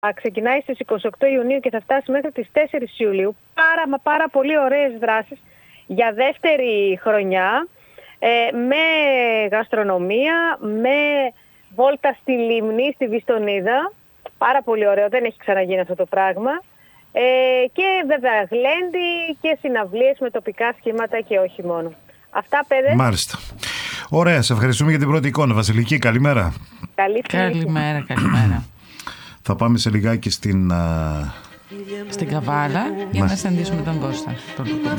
Ξεκινάει στις 28 Ιουνίου και θα φτάσει μέχρι τις 4 Ιουλίου. Πάρα πολύ ωραίες δράσεις για δεύτερη χρονιά, με γαστρονομία, με βόλτα στη λίμνη, στη Βιστονίδα. Πάρα πολύ ωραίο, δεν έχει ξαναγίνει αυτό το πράγμα. Και βέβαια γλέντι και συναυλίες με τοπικά σχήματα και όχι μόνο. Αυτά, παιδες. Μάλιστα. Ωραία, σε ευχαριστούμε για την πρώτη εικόνα. Βασιλική, καλημέρα. Καλημέρα. Θα πάμε σε λιγάκι στην Καβάλα για να συναντήσουμε τον Κώστα.